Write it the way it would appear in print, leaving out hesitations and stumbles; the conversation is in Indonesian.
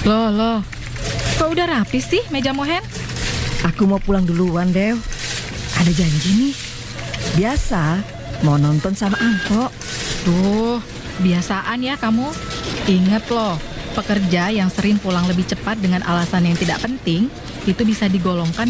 Loh, kok udah rapi sih meja Mohen? Aku mau pulang duluan, Dew. Ada janji nih. Biasa, mau nonton sama Angko. Tuh, biasaan ya kamu. Ingat loh, pekerja yang sering pulang lebih cepat dengan alasan yang tidak penting, itu bisa digolongkan